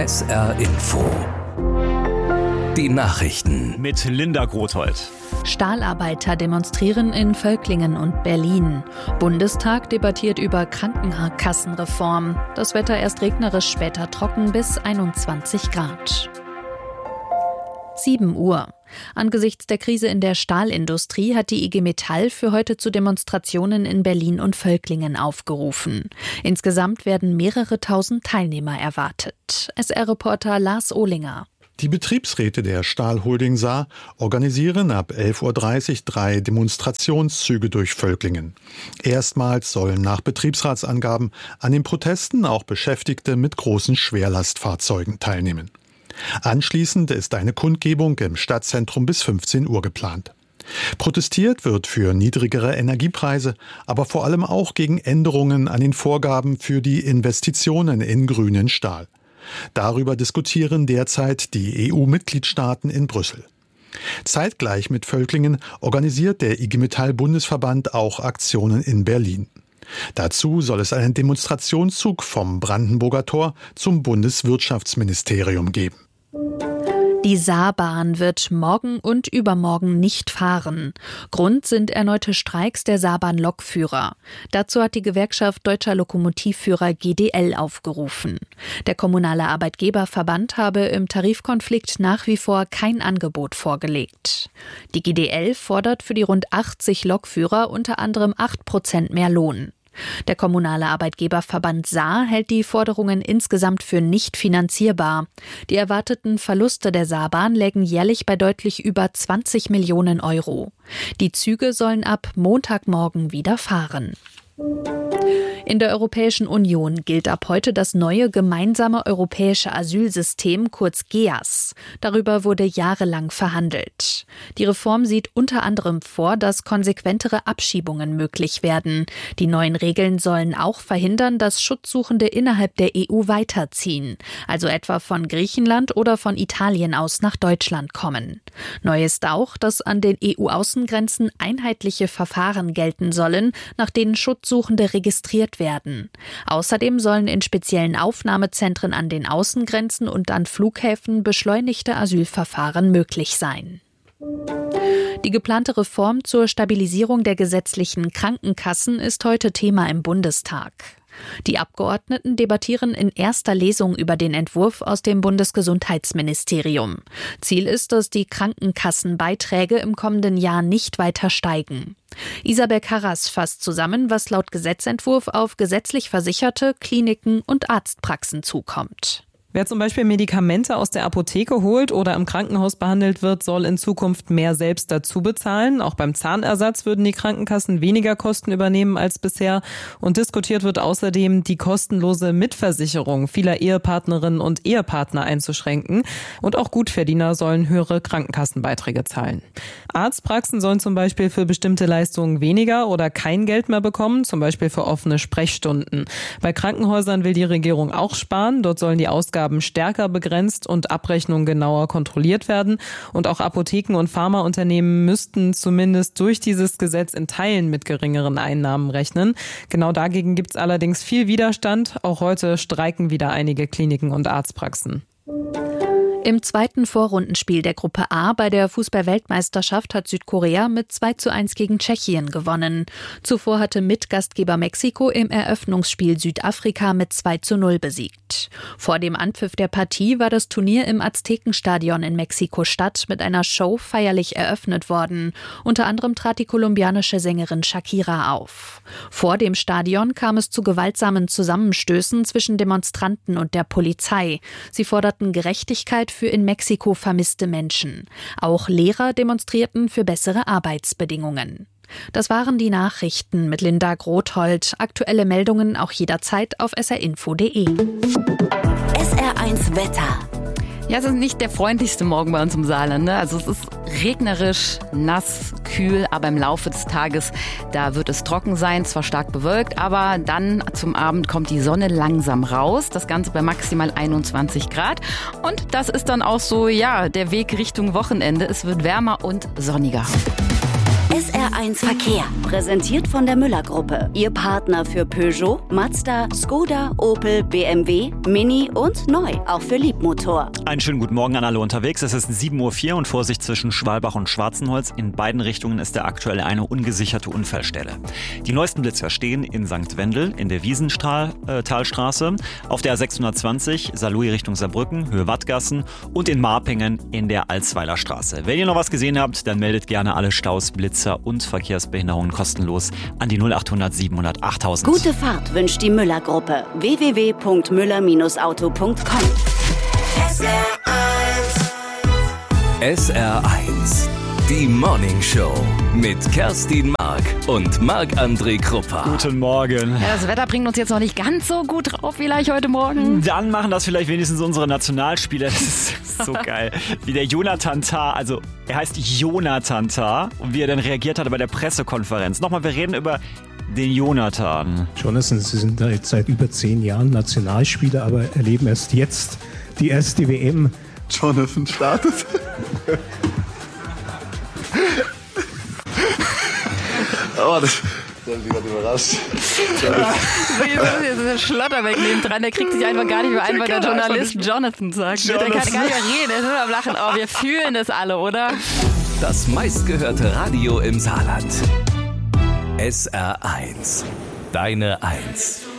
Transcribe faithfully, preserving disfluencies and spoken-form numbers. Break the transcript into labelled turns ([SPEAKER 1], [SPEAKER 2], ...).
[SPEAKER 1] S R Info. Die Nachrichten
[SPEAKER 2] mit Linda Grothold.
[SPEAKER 3] Stahlarbeiter demonstrieren in Völklingen und Berlin. Bundestag debattiert über Krankenkassenreform. Das Wetter erst regnerisch, später trocken bis einundzwanzig Grad. sieben Uhr. Angesichts der Krise in der Stahlindustrie hat die I G Metall für heute zu Demonstrationen in Berlin und Völklingen aufgerufen. Insgesamt werden mehrere tausend Teilnehmer erwartet. S R-Reporter Lars Ohlinger.
[SPEAKER 4] Die Betriebsräte der Stahlholding Saar organisieren ab elf Uhr dreißig drei Demonstrationszüge durch Völklingen. Erstmals sollen nach Betriebsratsangaben an den Protesten auch Beschäftigte mit großen Schwerlastfahrzeugen teilnehmen. Anschließend ist eine Kundgebung im Stadtzentrum bis fünfzehn Uhr geplant. Protestiert wird für niedrigere Energiepreise, aber vor allem auch gegen Änderungen an den Vorgaben für die Investitionen in grünen Stahl. Darüber diskutieren derzeit die E U-Mitgliedstaaten in Brüssel. Zeitgleich mit Völklingen organisiert der I G Metall-Bundesverband auch Aktionen in Berlin. Dazu soll es einen Demonstrationszug vom Brandenburger Tor zum Bundeswirtschaftsministerium geben.
[SPEAKER 3] Die Saarbahn wird morgen und übermorgen nicht fahren. Grund sind erneute Streiks der Saarbahn-Lokführer. Dazu hat die Gewerkschaft Deutscher Lokomotivführer G D L aufgerufen. Der kommunale Arbeitgeberverband habe im Tarifkonflikt nach wie vor kein Angebot vorgelegt. Die G D L fordert für die rund achtzig Lokführer unter anderem acht Prozent mehr Lohn. Der kommunale Arbeitgeberverband Saar hält die Forderungen insgesamt für nicht finanzierbar. Die erwarteten Verluste der Saarbahn lägen jährlich bei deutlich über zwanzig Millionen Euro. Die Züge sollen ab Montagmorgen wieder fahren. In der Europäischen Union gilt ab heute das neue gemeinsame europäische Asylsystem, kurz G E A S. Darüber wurde jahrelang verhandelt. Die Reform sieht unter anderem vor, dass konsequentere Abschiebungen möglich werden. Die neuen Regeln sollen auch verhindern, dass Schutzsuchende innerhalb der E U weiterziehen, also etwa von Griechenland oder von Italien aus nach Deutschland kommen. Neu ist auch, dass an den E U-Außengrenzen einheitliche Verfahren gelten sollen, nach denen Schutzsuchende registriert werden. Außerdem sollen in speziellen Aufnahmezentren an den Außengrenzen und an Flughäfen beschleunigte Asylverfahren möglich sein. Die geplante Reform zur Stabilisierung der gesetzlichen Krankenkassen ist heute Thema im Bundestag. Die Abgeordneten debattieren in erster Lesung über den Entwurf aus dem Bundesgesundheitsministerium. Ziel ist, dass die Krankenkassenbeiträge im kommenden Jahr nicht weiter steigen. Isabel Karras fasst zusammen, was laut Gesetzentwurf auf gesetzlich Versicherte, Kliniken und Arztpraxen zukommt.
[SPEAKER 5] Wer zum Beispiel Medikamente aus der Apotheke holt oder im Krankenhaus behandelt wird, soll in Zukunft mehr selbst dazu bezahlen. Auch beim Zahnersatz würden die Krankenkassen weniger Kosten übernehmen als bisher. Und diskutiert wird außerdem, die kostenlose Mitversicherung vieler Ehepartnerinnen und Ehepartner einzuschränken. Und auch Gutverdiener sollen höhere Krankenkassenbeiträge zahlen. Arztpraxen sollen zum Beispiel für bestimmte Leistungen weniger oder kein Geld mehr bekommen, zum Beispiel für offene Sprechstunden. Bei Krankenhäusern will die Regierung auch sparen. Dort sollen die Ausgaben stärker begrenzt und Abrechnungen genauer kontrolliert werden. Und auch Apotheken und Pharmaunternehmen müssten zumindest durch dieses Gesetz in Teilen mit geringeren Einnahmen rechnen. Genau dagegen gibt es allerdings viel Widerstand. Auch heute streiken wieder einige Kliniken und Arztpraxen.
[SPEAKER 3] Im zweiten Vorrundenspiel der Gruppe A bei der Fußball-Weltmeisterschaft hat Südkorea mit zwei zu eins gegen Tschechien gewonnen. Zuvor hatte Mitgastgeber Mexiko im Eröffnungsspiel Südafrika mit zwei zu null besiegt. Vor dem Anpfiff der Partie war das Turnier im Aztekenstadion in Mexiko-Stadt mit einer Show feierlich eröffnet worden. Unter anderem trat die kolumbianische Sängerin Shakira auf. Vor dem Stadion kam es zu gewaltsamen Zusammenstößen zwischen Demonstranten und der Polizei. Sie forderten Gerechtigkeit für in Mexiko vermisste Menschen. Auch Lehrer demonstrierten für bessere Arbeitsbedingungen. Das waren die Nachrichten mit Linda Grothold. Aktuelle Meldungen auch jederzeit auf s r info punkt d e.
[SPEAKER 6] S R eins Wetter.
[SPEAKER 7] Ja, es ist nicht der freundlichste Morgen bei uns im Saarland, ne? Also es ist regnerisch, nass, kühl, aber im Laufe des Tages, da wird es trocken sein, zwar stark bewölkt, aber dann zum Abend kommt die Sonne langsam raus. Das Ganze bei maximal einundzwanzig Grad. Und das ist dann auch so, ja, der Weg Richtung Wochenende. Es wird wärmer und sonniger.
[SPEAKER 6] S R eins Verkehr, präsentiert von der Müller-Gruppe. Ihr Partner für Peugeot, Mazda, Skoda, Opel, B M W, Mini und neu, auch für Liebmotor.
[SPEAKER 2] Einen schönen guten Morgen an alle unterwegs. Es ist sieben Uhr vier und Vorsicht zwischen Schwalbach und Schwarzenholz. In beiden Richtungen ist der aktuell eine ungesicherte Unfallstelle. Die neuesten Blitzer stehen in Sankt Wendel in der Wiesentalstraße, auf der A sechshundertzwanzig Saarlouis Richtung Saarbrücken, Höhe Wattgassen und in Marpingen in der Alsweiler Straße. Wenn ihr noch was gesehen habt, dann meldet gerne alle Staus, Blitzer und Verkehrsbehinderungen kostenlos an die null achthundert siebenhundert achttausend.
[SPEAKER 6] Gute Fahrt wünscht die Müller-Gruppe. w w w punkt müller auto punkt com.
[SPEAKER 1] S R eins. Die Morning Show mit Kerstin Mark und Marc-André Kruppa.
[SPEAKER 2] Guten Morgen.
[SPEAKER 7] Ja, das Wetter bringt uns jetzt noch nicht ganz so gut drauf, vielleicht heute Morgen.
[SPEAKER 2] Dann machen das vielleicht wenigstens unsere Nationalspieler. Das ist so geil. Wie der Jonathan Tah, also er heißt Jonathan Tah und wie er dann reagiert hatte bei der Pressekonferenz. Nochmal, wir reden über den Jonathan.
[SPEAKER 8] Jonathan, Sie sind jetzt seit über zehn Jahren Nationalspieler, aber erleben erst jetzt die erste W M.
[SPEAKER 9] Jonathan startet. Oh, das, das hat mich gerade überrascht.
[SPEAKER 7] Jetzt ist der Schlotterbeck neben dran, der kriegt sich einfach gar nicht mehr ein, weil der Journalist Jonathan sagt. Jonathan. Der kann gar nicht mehr reden, der ist nur am Lachen. Oh, wir fühlen das alle, oder?
[SPEAKER 1] Das meistgehörte Radio im Saarland. S R eins. Deine Eins.